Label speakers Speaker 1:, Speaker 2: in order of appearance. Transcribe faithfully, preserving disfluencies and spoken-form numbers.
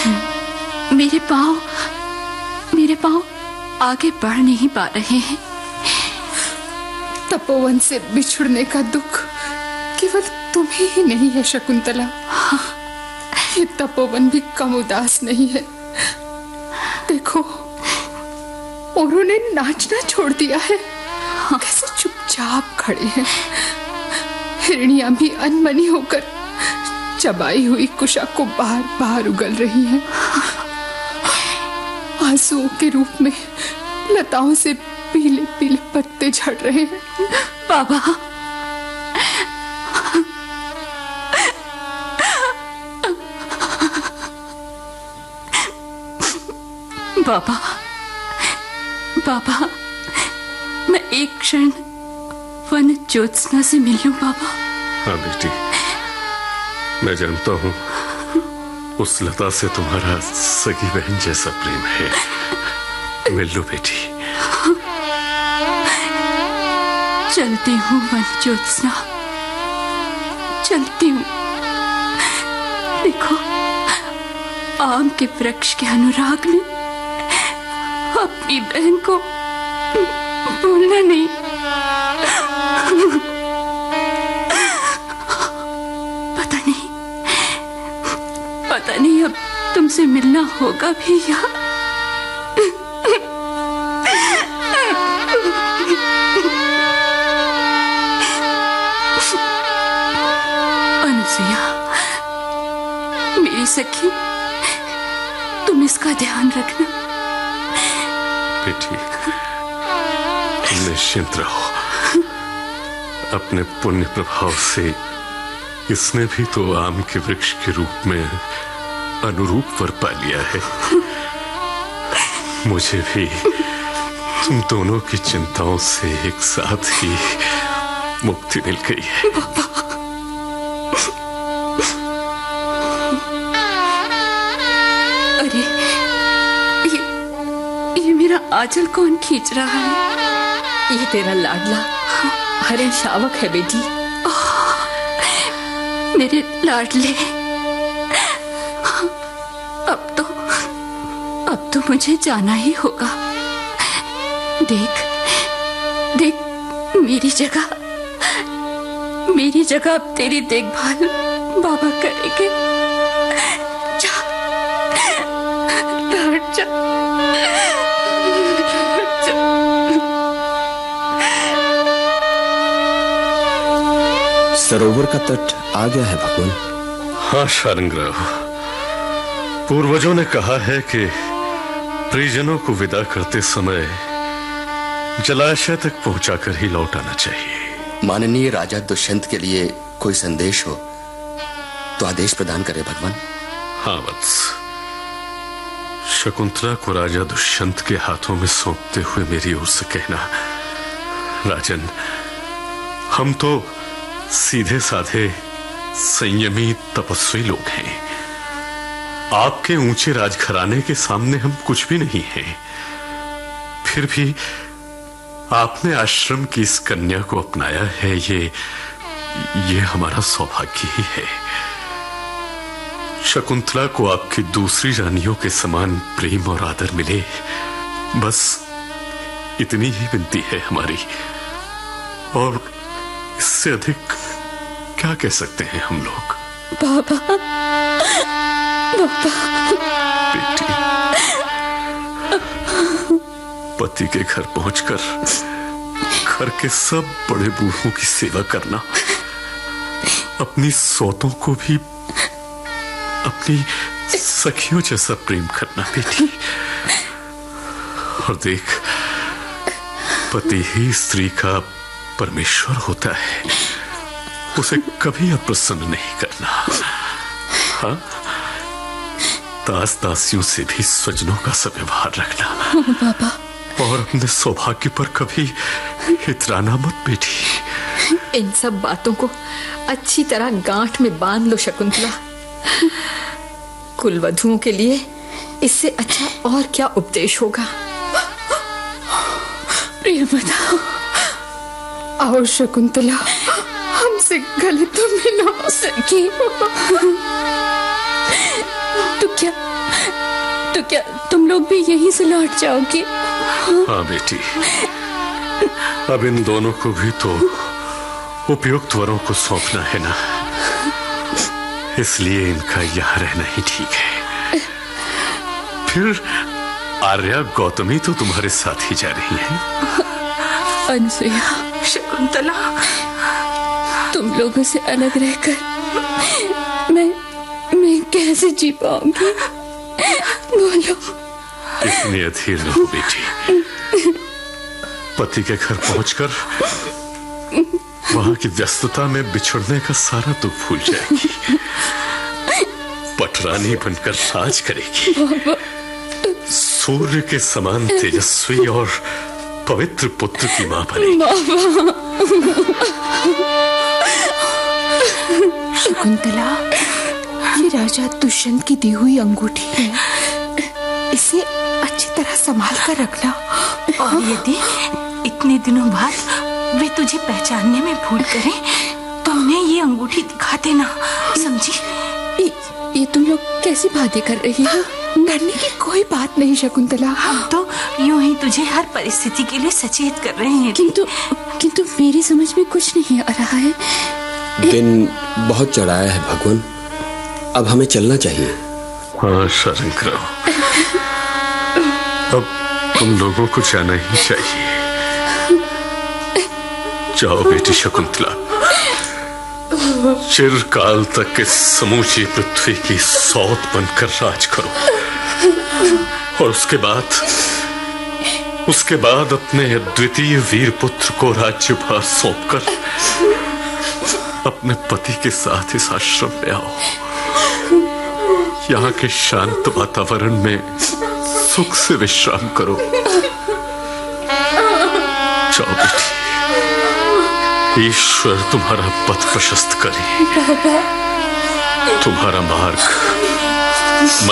Speaker 1: मेरे पाँव मेरे पाँव आगे बढ़ नहीं पा रहे हैं।
Speaker 2: तपोवन से बिछुड़ने का दुख केवल तुम्हें ही नहीं है शकुंतला। हाँ। ये तपोवन भी कम उदास नहीं है। देखो, उन्होंने नाचना छोड़ दिया है। हाँ। कैसे चुपचाप खड़े हैं। हिरनियां भी अनमनी होकर चबाई हुई कुशा को बार बार उगल रही हैं। आंसुओं के रूप में लताओं से पीले पीले पत्ते झड़ रहे हैं।
Speaker 1: बाबा, बाबा, बाबा, मैं एक क्षण वन ज्योत्सना से मिल लूं बाबा।
Speaker 3: हाँ बेटी, मैं जानता हूँ उस लता से तुम्हारा सगी बहन जैसा प्रेम है। मिल लो बेटी।
Speaker 1: चलती हूँ वन ज्योत्सना, चलती हूँ। देखो, आम के वृक्ष के अनुराग में अपनी बहन को भूलना नहीं। पता नहीं पता नहीं अब तुमसे मिलना होगा भी या अनुसुईया, मेरी सखी, तुम इसका ध्यान रखना।
Speaker 3: बेटी, निश्चिंत रहो। अपने पुण्य प्रभाव से इसने भी तो आम के वृक्ष के रूप में अनुरूप वर पा लिया है। मुझे भी तुम दोनों की चिंताओं से एक साथ ही मुक्ति मिल गई है।
Speaker 1: अरे, ये ये मेरा आंचल कौन खींच रहा है?
Speaker 2: ये तेरा लाडला हरे शावक है बेटी।
Speaker 1: मेरे लाडले, अब तो अब तो मुझे जाना ही होगा। देख देख मेरी जगह मेरी जगह अब तेरी देखभाल बाबा करेंगे। जा, लौट जा।
Speaker 4: सरोवर का तट आ गया है भगवान।
Speaker 3: हाँ शार्ंगराव, पूर्वजों ने कहा है कि परिजनों को विदा करते समय जलाशय तक पहुंचाकर ही लौट आना चाहिए।
Speaker 4: माननीय राजा दुष्यंत के लिए कोई संदेश हो तो आदेश प्रदान करे भगवान।
Speaker 3: हाँ वत्स, शकुंतला को राजा दुष्यंत के हाथों में सौंपते हुए मेरी ओर से कहना, राजन, हम तो सीधे साधे संयमी तपस्वी लोग हैं। आपके ऊंचे राजघराने के सामने हम कुछ भी नहीं हैं। फिर भी आपने आश्रम की इस कन्या को अपनाया है, ये ये हमारा सौभाग्य ही है। शकुंतला को आपकी दूसरी रानियों के समान प्रेम और आदर मिले, बस इतनी ही विनती है हमारी। और इससे अधिक क्या कह सकते हैं हम लोग।
Speaker 1: बाबा, बाबा।
Speaker 3: बेटी, पति के घर पहुंचकर घर के सब बड़े बूढ़ों की सेवा करना, अपनी सौतों को भी अपनी सखियों जैसा प्रेम करना बेटी। और देख, पति ही स्त्री का परमेश्वर होता है, उसे कभी अप्रसन्न नहीं करना। हाँ, दास दासियों से भी स्वजनों का सव्यवहार रखना।
Speaker 1: बाबा,
Speaker 2: और अपने सौभाग्य पर कभी इतराना मत बेटी।
Speaker 5: इन सब बातों को अच्छी तरह गांठ में बांध लो शकुंतला। कुलवधुओं के लिए इससे अच्छा और क्या उपदेश होगा।
Speaker 2: प्रियव्रता, आओ शकुंतला, हमसे गले तो मिलो।
Speaker 1: सखी, तू क्या तो क्या तुम लोग भी यहीं से लौट जाओगे?
Speaker 3: हाँ बेटी, अब इन दोनों को भी तो उपयुक्त वरों को सौंपना है ना, इसलिए इनका यहाँ रहना ही ठीक है। फिर आर्या गौतमी तो तुम्हारे साथ ही जा रही है।
Speaker 1: अनसुया,
Speaker 5: शकुंतला,
Speaker 1: तुम लोगों से अलग रहकर मैं मैं कैसे जी पाऊंगी? बोलो।
Speaker 3: इतनी अधीर न हो बेटी। पति के घर पहुंचकर वहां की व्यस्तता में बिछुड़ने का सारा दुख भूल जाएगी। पटरानी बनकर राज करेगी। सूर्य के समान तेजस्वी और पवित्र पुत्र की मां बनेगी।
Speaker 2: शकुंतला, ये राजा दुष्यंत की दी हुई अंगूठी है, इसे अच्छी तरह संभाल कर रखना।
Speaker 5: और यदि इतने दिनों बाद वे तुझे पहचानने में भूल करें तो उन्हें ये अंगूठी दिखा देना, समझी?
Speaker 1: ये, ये तुम लोग कैसी बातें कर रही हो?
Speaker 2: डरने की कोई बात नहीं शकुंतला।
Speaker 5: हम तो यूं ही तुझे हर परिस्थिति के लिए सचेत कर रहे हैं।
Speaker 1: किंतु किंतु मेरी समझ में कुछ नहीं आ रहा है।
Speaker 6: दिन बहुत चढ़ाया है भगवान, अब हमें चलना चाहिए।
Speaker 3: हाँ शरंकराव, अब तुम लोगों को जाना ही चाहिए। जाओ बेटी शकुंतला, चिरकाल तक इस समूची पृथ्वी की सौत बनकर राज करो, और उसके बाद उसके बाद अपने अद्वितीय वीर पुत्र को राज्यभार सौंपकर अपने पति के साथ इस आश्रम में आओ। यहाँ के शांत वातावरण में सुख से विश्राम करो। जाओ बेटी, ईश्वर तुम्हारा पथ प्रशस्त करे। तुम्हारा मार्ग